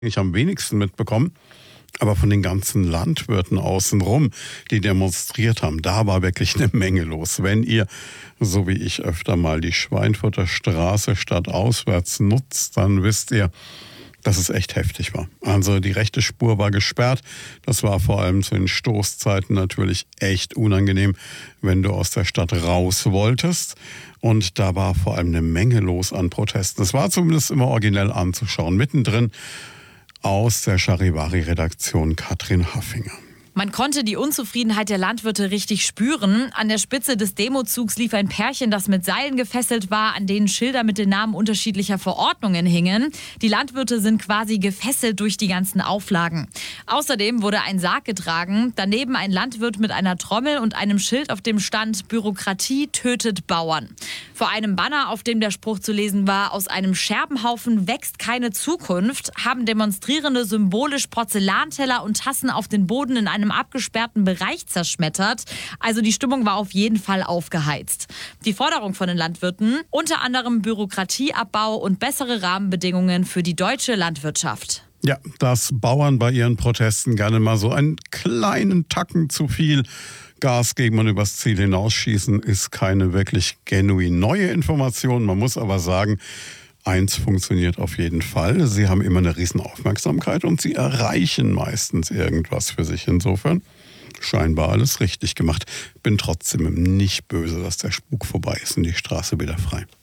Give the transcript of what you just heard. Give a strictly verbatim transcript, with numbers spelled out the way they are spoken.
ich am wenigsten mitbekommen. Aber von den ganzen Landwirten außenrum, die demonstriert haben, da war wirklich eine Menge los. Wenn ihr, so wie ich öfter mal, die Schweinfurter Straße stadtauswärts nutzt, dann wisst ihr, dass es echt heftig war. Also die rechte Spur war gesperrt. Das war vor allem zu den Stoßzeiten natürlich echt unangenehm, wenn du aus der Stadt raus wolltest. Und da war vor allem eine Menge los an Protesten. Es war zumindest immer originell anzuschauen. Mittendrin aus der Charivari-Redaktion Katrin Haffinger. Man konnte die Unzufriedenheit der Landwirte richtig spüren. An der Spitze des Demozugs lief ein Pärchen, das mit Seilen gefesselt war, an denen Schilder mit den Namen unterschiedlicher Verordnungen hingen. Die Landwirte sind quasi gefesselt durch die ganzen Auflagen. Außerdem wurde ein Sarg getragen, daneben ein Landwirt mit einer Trommel und einem Schild, auf dem stand: Bürokratie tötet Bauern. Vor einem Banner, auf dem der Spruch zu lesen war: Aus einem Scherbenhaufen wächst keine Zukunft, haben Demonstrierende symbolisch Porzellanteller und Tassen auf den Boden in einem abgesperrten Bereich zerschmettert. Also die Stimmung war auf jeden Fall aufgeheizt. Die Forderung von den Landwirten: unter anderem Bürokratieabbau und bessere Rahmenbedingungen für die deutsche Landwirtschaft. Ja, dass Bauern bei ihren Protesten gerne mal so einen kleinen Tacken zu viel Gas geben und übers Ziel hinausschießen, ist keine wirklich genuin neue Information. Man muss aber sagen, eins funktioniert auf jeden Fall. Sie haben immer eine riesen Aufmerksamkeit und sie erreichen meistens irgendwas für sich. Insofern scheinbar alles richtig gemacht. Bin trotzdem nicht böse, dass der Spuk vorbei ist und die Straße wieder frei.